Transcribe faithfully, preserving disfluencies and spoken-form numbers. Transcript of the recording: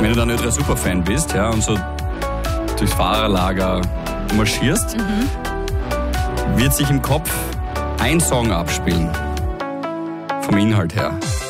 wenn du dann Ö drei Superfan bist, ja, und so durchs Fahrerlager marschierst, mhm. wird sich im Kopf ein Song abspielen. Vom Inhalt her.